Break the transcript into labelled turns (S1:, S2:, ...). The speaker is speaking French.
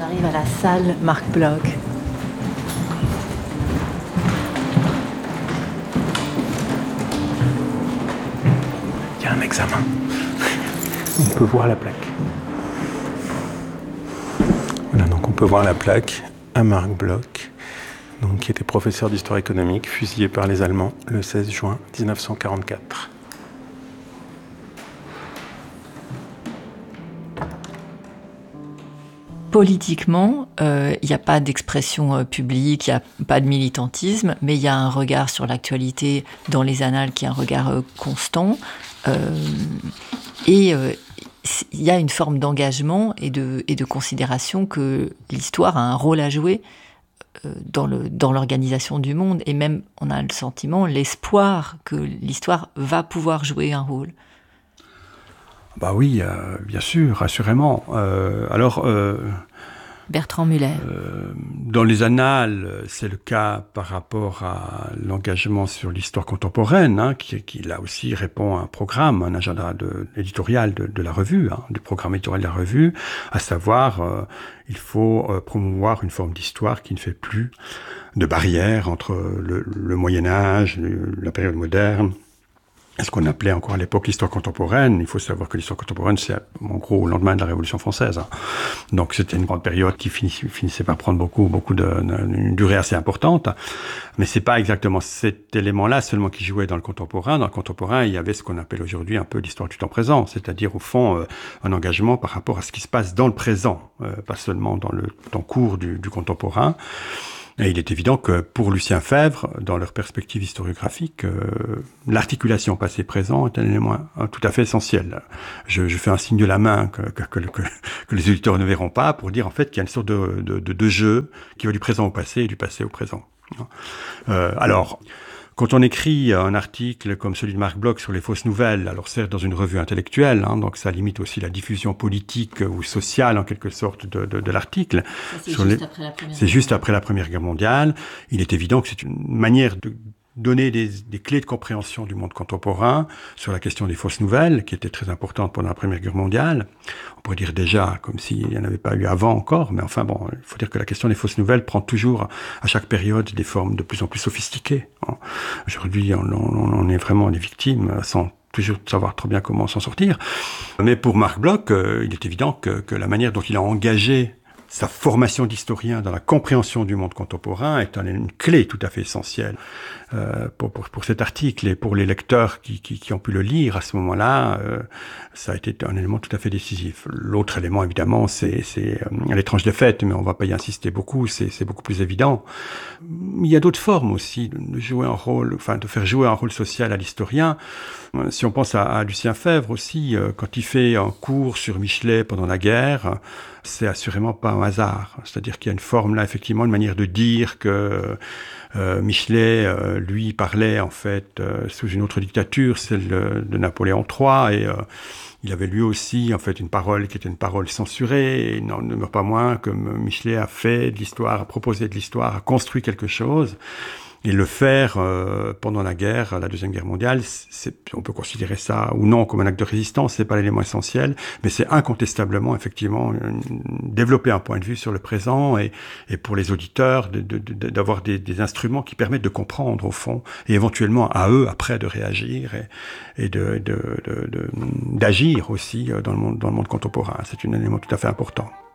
S1: arrive à la salle Marc Bloch.
S2: Il y a un examen. On peut voir la plaque. Voilà, donc on peut voir la plaque à Marc Bloch, donc, qui était professeur d'histoire économique, fusillé par les Allemands le 16 juin 1944.
S1: Politiquement, il n'y a pas d'expression publique, il n'y a pas de militantisme, mais il y a un regard sur l'actualité dans les annales qui est un regard constant. Et il y a une forme d'engagement et de considération que l'histoire a un rôle à jouer dans l'organisation du monde. Et même, on a le sentiment, l'espoir que l'histoire va pouvoir jouer un rôle.
S2: Bah oui, bien sûr, assurément.
S1: Bertrand Muller.
S2: Dans les annales, c'est le cas par rapport à l'engagement sur l'histoire contemporaine, qui là aussi répond à un programme, un agenda éditorial de la revue, du programme éditorial de la revue, à savoir, il faut promouvoir une forme d'histoire qui ne fait plus de barrière entre le Moyen-Âge, la période moderne, ce qu'on appelait encore à l'époque l'histoire contemporaine. Il faut savoir que l'histoire contemporaine, c'est en gros au lendemain de la Révolution française. Donc c'était une grande période qui finissait par prendre une durée assez importante. Mais c'est pas exactement cet élément-là seulement qui jouait dans le contemporain. Dans le contemporain, il y avait ce qu'on appelle aujourd'hui un peu l'histoire du temps présent, c'est-à-dire au fond un engagement par rapport à ce qui se passe dans le présent, pas seulement dans le temps court du contemporain. Et il est évident que pour Lucien Febvre, dans leur perspective historiographique, l'articulation passé-présent est un élément tout à fait essentiel. Je fais un signe de la main que les auditeurs ne verront pas pour dire en fait qu'il y a une sorte de jeu qui va du présent au passé et du passé au présent. Alors, quand on écrit un article comme celui de Marc Bloch sur les fausses nouvelles, alors certes dans une revue intellectuelle, donc ça limite aussi la diffusion politique ou sociale en quelque sorte de l'article. C'est juste après la Première Guerre mondiale. Il est évident que c'est une manière de donner des clés de compréhension du monde contemporain sur la question des fausses nouvelles, qui était très importante pendant la Première Guerre mondiale. On pourrait dire déjà, comme s'il n'y en avait pas eu avant encore, mais enfin bon, il faut dire que la question des fausses nouvelles prend toujours, à chaque période, des formes de plus en plus sophistiquées. Aujourd'hui, on est vraiment des victimes, sans toujours savoir trop bien comment s'en sortir. Mais pour Marc Bloch, il est évident que la manière dont il a engagé sa formation d'historien dans la compréhension du monde contemporain est une clé tout à fait essentielle pour cet article, et pour les lecteurs qui ont pu le lire à ce moment-là, ça a été un élément tout à fait décisif. L'autre élément, évidemment, c'est l'étrange défaite, mais on va pas y insister beaucoup, c'est beaucoup plus évident. Il y a d'autres formes aussi de jouer un rôle, enfin de faire jouer un rôle social à l'historien. Si on pense à Lucien Febvre aussi, quand il fait un cours sur Michelet pendant la guerre, c'est assurément pas un hasard. C'est-à-dire qu'il y a une forme là, effectivement, une manière de dire que Michelet, lui, parlait en fait sous une autre dictature, celle de Napoléon III, et il avait lui aussi en fait une parole qui était une parole censurée. Et il n'en demeure pas moins que Michelet a fait de l'histoire, a proposé de l'histoire, a construit quelque chose. Et le faire pendant la guerre, la Deuxième Guerre mondiale, on peut considérer ça ou non comme un acte de résistance, c'est pas l'élément essentiel, mais c'est incontestablement, effectivement, développer un point de vue sur le présent, et pour les auditeurs, d'avoir des instruments qui permettent de comprendre, au fond, et éventuellement à eux, après, de réagir et d'agir aussi dans le monde contemporain. C'est un élément tout à fait important.